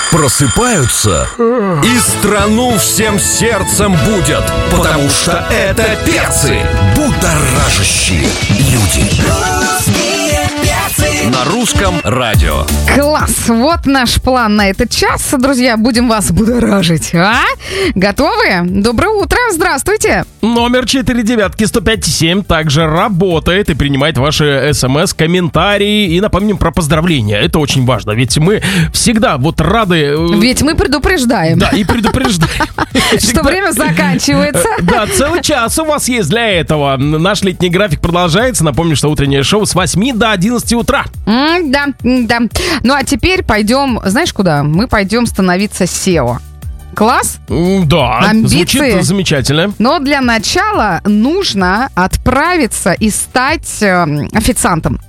Просыпаются и страну всем сердцем будят, потому что это перцы, будоражащие люди. На русском радио. Класс! Вот наш план на этот час. Друзья, будем вас будоражить. Готовы? Доброе утро! Здравствуйте! Номер 49105-7 также работает и принимает ваши смс, комментарии. И напомним про поздравления. Это очень важно, ведь мы всегда вот рады... Ведь мы предупреждаем. Да, и предупреждаем. Что время заканчивается. Да, целый час у вас есть для этого. Наш летний график продолжается. Напомню, что утреннее шоу с 8 до 11 утра. Да. Ну а теперь пойдем, знаешь куда? Мы пойдем становиться SEO. Класс? Да, амбиции. Звучит замечательно. Но для начала нужно отправиться и стать официантом.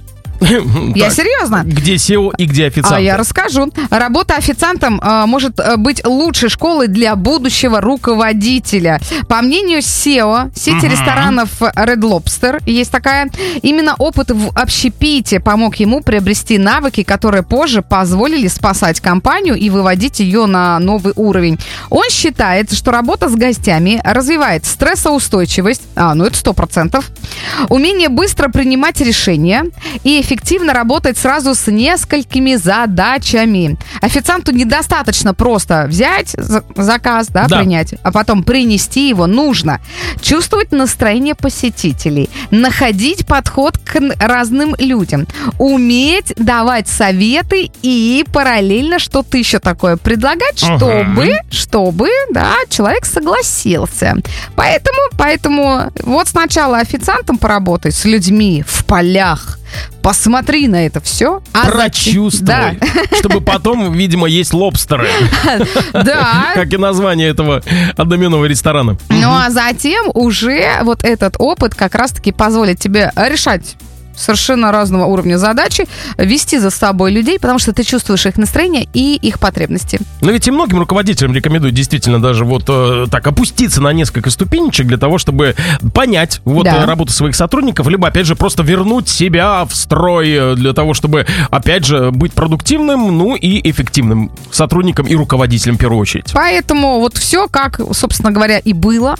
Я серьезно. Где SEO и где официант? Я расскажу. Работа официантом может быть лучшей школой для будущего руководителя. По мнению SEO, сети ресторанов Red Lobster, есть такая, именно опыт в общепите помог ему приобрести навыки, которые позже позволили спасать компанию и выводить ее на новый уровень. Он считает, что работа с гостями развивает стрессоустойчивость, это 100%, умение быстро принимать решения и эффективно работать сразу с несколькими задачами. Официанту недостаточно просто взять заказ, принять, а потом принести его. Нужно чувствовать настроение посетителей, находить подход к разным людям, уметь давать советы и параллельно что-то еще такое предлагать, чтобы человек согласился. Поэтому вот сначала официантом поработай с людьми в полях. Посмотри на это все. Прочувствуй. Чтобы потом, видимо, есть лобстеры. Да. Как и название этого одноименного ресторана. Ну а затем уже вот этот опыт как раз-таки позволит тебе решать совершенно разного уровня задачи, вести за собой людей, потому что ты чувствуешь их настроение и их потребности. Но ведь и многим руководителям рекомендуют действительно даже вот так опуститься на несколько ступенечек для того, чтобы понять работу своих сотрудников, либо, опять же, просто вернуть себя в строй для того, чтобы, опять же, быть продуктивным, и эффективным сотрудником и руководителем в первую очередь. Поэтому вот все, как, собственно говоря, и было.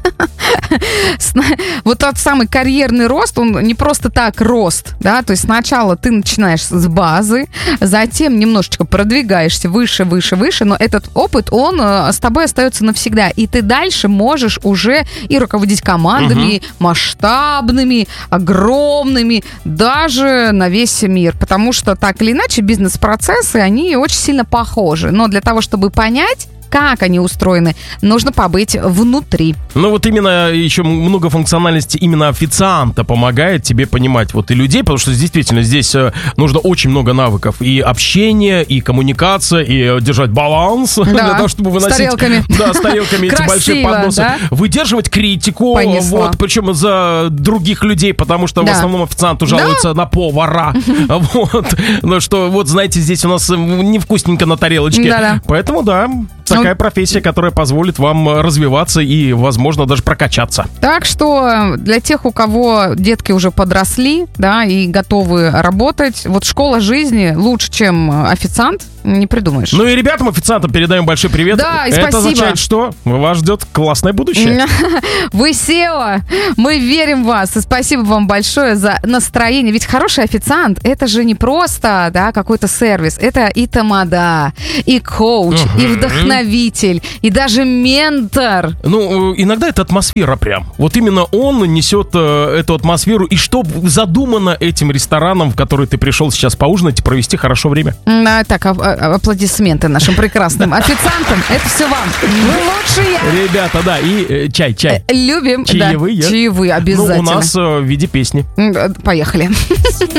Вот тот самый карьерный рост, он не просто так рост, то есть сначала ты начинаешь с базы, затем немножечко продвигаешься выше, но этот опыт, он с тобой остается навсегда, и ты дальше можешь уже и руководить командами масштабными, огромными, даже на весь мир, потому что так или иначе бизнес-процессы, они очень сильно похожи, но для того, чтобы понять, как они устроены, нужно побыть внутри. Вот именно еще многофункциональности именно официанта помогает тебе понимать и людей, потому что действительно здесь нужно очень много навыков. И общение, и коммуникация, и держать баланс для того, чтобы выносить... С тарелками. Да, с тарелками эти большие подносы. Выдерживать критику, причем за других людей, потому что в основном официанту жалуются на повара. Знаете, здесь у нас невкусненько на тарелочке. Поэтому, такая профессия, которая позволит вам развиваться и, возможно, даже прокачаться. Так что для тех, у кого детки уже подросли, и готовы работать, школа жизни лучше, чем официант, не придумаешь. И ребятам, официантам передаем большой привет. Да, и это спасибо. означает, что вас ждет классное будущее. Вы SEO, мы верим в вас. И спасибо вам большое за настроение. Ведь хороший официант, это же не просто какой-то сервис. Это и тамада, и коуч, и вдохновитель, и даже ментор. Иногда это атмосфера прям. Вот именно он несет эту атмосферу. И что задумано этим рестораном, в который ты пришел сейчас поужинать и провести хорошо время? Так, аплодисменты нашим прекрасным официантам. Это все вам. Вы лучшие. Ребята, и чай. Любим. Чаевые. Чаевые обязательно. У нас в виде песни. Поехали.